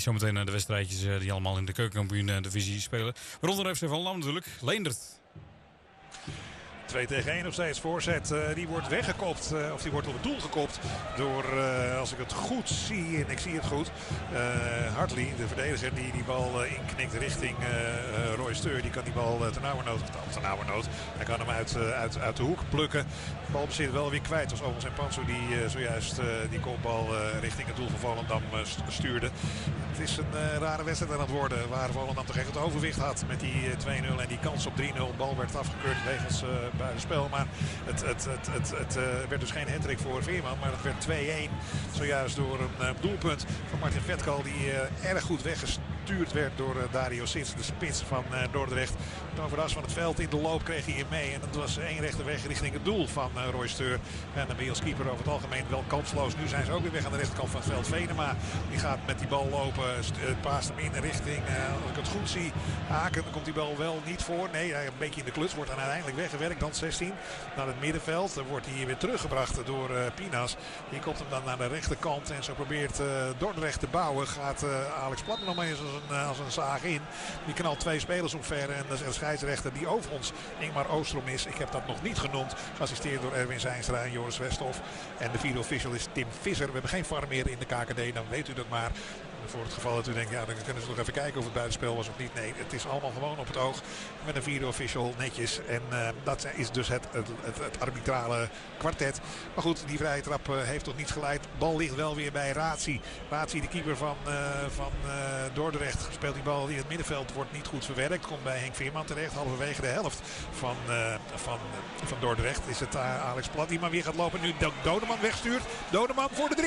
Zometeen de wedstrijdjes die allemaal in de keukenkampioen-divisie spelen. Waaronder FC Volendam natuurlijk. Leendert. 2-1 nog steeds. Voorzet die wordt weggekopt. Of die wordt op het doel gekopt. Door, als ik het goed zie. En ik zie het goed. Hartley, de verdediger die bal inknikt richting Roy Steur. Die kan die bal ternauwernood. Hij kan hem uit de hoek plukken. De bal bezit wel weer kwijt. Dat was overigens Pansu die zojuist die kopbal richting het doel van Volendam stuurde. Het is een rare wedstrijd aan het worden. Waar Volendam toch echt het overwicht had met die 2-0 en die kans op 3-0. De bal werd afgekeurd wegens buitenspel. Maar het werd dus geen hattrick voor Veerman. Maar het werd 2-1. Zojuist door een doelpunt van Martin Vetkal. Die erg goed weggestuurd werd door Dario Sits, de spits van Dordrecht. Over de as van het veld in de loop kreeg hij hem mee. En dat was één rechte weg richting het doel van Roy Steur. En dan ben je als keeper over het algemeen wel kansloos. Nu zijn ze ook weer weg aan de rechterkant van het veld. Venema die gaat met die bal lopen. Paast hem in richting, als ik het goed zie, Haken. Dan komt die bal wel niet voor. Nee, hij een beetje in de kluts. Wordt dan uiteindelijk weggewerkt. Dan 16 naar het middenveld. Dan wordt hij hier weer teruggebracht door Pinas. Die komt hem dan naar de rechterkant. En zo probeert Dordrecht te bouwen. Gaat Alex Plat nog maar eens als een zaag in. Die knalt twee spelers omver. En dat is een scheidsrechter die overigens Ingmar Oostrom is. Ik heb dat nog niet genoemd. Geassisteerd door Erwin Zijnstra en Joris Westhoff. En de vierde official is Tim Visser. We hebben geen VAR meer in de KKD. Dan weet u dat maar. Voor het geval dat u denkt, ja, dan kunnen ze nog even kijken of het buitenspel was of niet. Nee, het is allemaal gewoon op het oog. Met een vierde official netjes. En dat is dus het arbitrale kwartet. Maar goed, die vrije trap heeft toch niet geleid. Bal ligt wel weer bij Razi. Razi, de keeper van Dordrecht, speelt die bal in het middenveld. Wordt niet goed verwerkt. Komt bij Henk Veerman terecht. Halverwege de helft van Dordrecht is het Alex Plat die maar weer gaat lopen. Nu Dodeman wegstuurt. Dodeman voor de 3.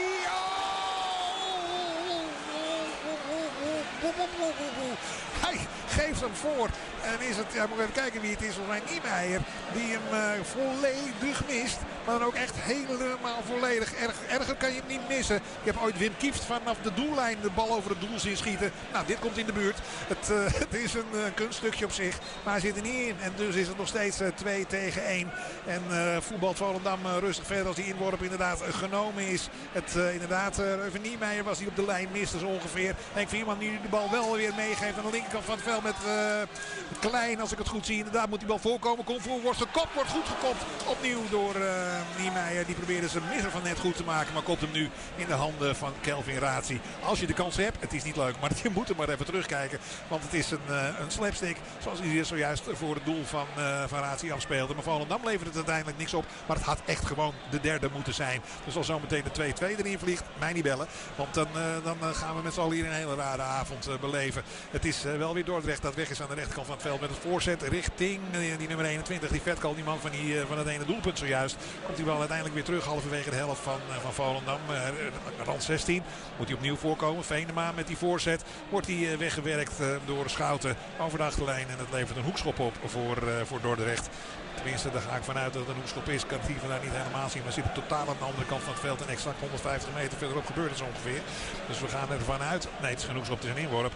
Hij geeft hem voor. En is het, ja, moet even kijken wie het is. Volgens mij Niemeyer die hem volledig mist. Maar dan ook echt helemaal volledig. Erger kan je hem niet missen. Je hebt ooit Wim Kieft vanaf de doellijn de bal over het doel zien schieten. Nou, dit komt in de buurt. Het is een kunststukje op zich. Maar hij zit er niet in. En dus is het nog steeds 2-1. En voetbalt Volendam rustig verder als die inworp inderdaad genomen is. Inderdaad, Reuven Niemeyer was die op de lijn miste zo ongeveer. Henk Veerman die de bal wel weer meegeeft aan de linkerkant van het veld met Klein. Als ik het goed zie. Inderdaad moet die bal voorkomen. Komt voor, wordt gekopt. Wordt goed gekopt. Opnieuw door Niemeyer. Die probeerde zijn misser van net goed te maken. Maar kopt hem nu in de handen van Kelvin Razi. Als je de kans hebt. Het is niet leuk. Maar je moet er maar even terugkijken. Want het is een slapstick. Zoals hij hier zojuist voor het doel van Razi afspeelde. Maar Volendam levert het uiteindelijk niks op. Maar het had echt gewoon de derde moeten zijn. Dus als zometeen de 2-2 erin vliegt. Mij niet bellen. Want dan gaan we met z'n allen hier een hele rare avond beleven. Het is wel weer Dordrecht dat weg is aan de rechterkant van het veld. Met het voorzet richting die nummer 21. Die Vetkal, die man van het ene doelpunt zojuist. Komt die bal uiteindelijk weer terug. Halverwege de helft van Volendam. Rand 16. Moet hij opnieuw voorkomen. Venema met die voorzet. Wordt hij weggewerkt door Schouten over de achterlijn. En het levert een hoekschop op voor Dordrecht. Tenminste, daar ga ik vanuit dat het een hoekschop is. Kan het hier vandaag niet helemaal zien. Maar zit totaal aan de andere kant van het veld. En exact 150 meter verderop gebeurt het zo ongeveer. Dus we gaan ervan uit. Nee, het is geen hoekschop, het is een inworp.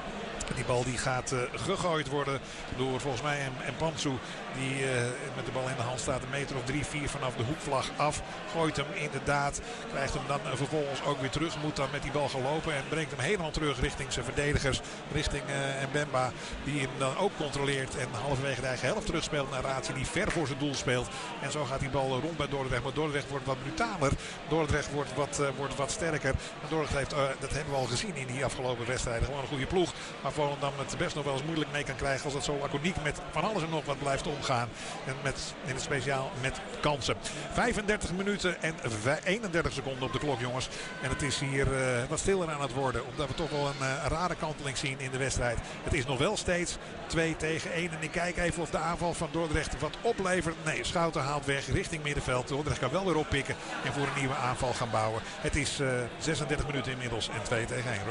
Die bal die gaat gegooid worden door volgens mij en Pansu. Die met de bal in de hand staat. Een meter of 3-4 vanaf de hoekvlag af. Gooit hem inderdaad. Krijgt hem dan vervolgens ook weer terug. Moet dan met die bal gaan lopen. En brengt hem helemaal terug richting zijn verdedigers. Richting Mbemba. Die hem dan ook controleert. En halverwege de eigen helft terugspeelt naar Razi. Die ver voor zijn doel speelt. En zo gaat die bal rond bij Dordrecht. Maar Dordrecht wordt wat brutaler. Dordrecht wordt wat sterker. En Dordrecht heeft, dat hebben we al gezien in die afgelopen wedstrijden. Gewoon een goede ploeg. Maar Volendam het best nog wel eens moeilijk mee kan krijgen. Als dat zo laconiek met van alles en nog wat blijft omgaan. En in het speciaal met kansen. 35 minuten en 31 seconden op de klok, jongens. En het is hier wat stiller aan het worden. Omdat we toch wel een rare kanteling zien in de wedstrijd. Het is nog wel steeds 2-1. En ik kijk even of de aanval van Dordrecht wat oplevert. Nee, Schouten haalt weg richting middenveld. Dordrecht kan wel weer oppikken. En voor een nieuwe aanval gaan bouwen. Het is 36 minuten inmiddels en 2-1.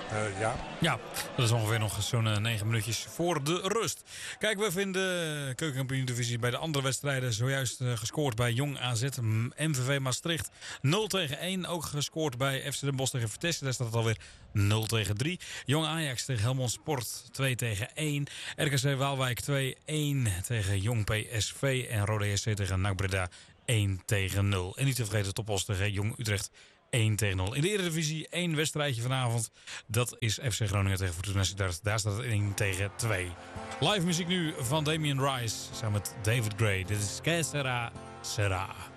Ja, dat is ongeveer nog zo'n 9 minuutjes voor de rust. Kijken we even in de keukenkampioen-divisie bij de andere wedstrijden. Zojuist gescoord bij Jong AZ, MVV Maastricht 0-1. Ook gescoord bij FC Den Bosch tegen Vitesse. Daar staat het alweer 0-3. Jong Ajax tegen Helmond Sport 2-1. RKC Waalwijk 2-1 tegen Jong PSV. En Rode SC tegen NAC Breda 1-0. En niet te vergeten Topos tegen Jong Utrecht 1-0. In de Eredivisie 1 wedstrijdje vanavond. Dat is FC Groningen tegen Fortuna Sittard. Daar staat het 1-2. Live muziek nu van Damien Rice samen met David Gray. Dit is Que Sera Sera.